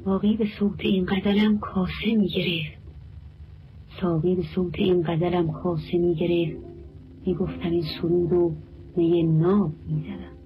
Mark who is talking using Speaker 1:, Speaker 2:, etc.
Speaker 1: ساقی به صوت این غزلم کاسه میگرفت، ساقی به صوت این غزلم کاسه میگرفت، میگفتم این سرود و می ناب میزدم.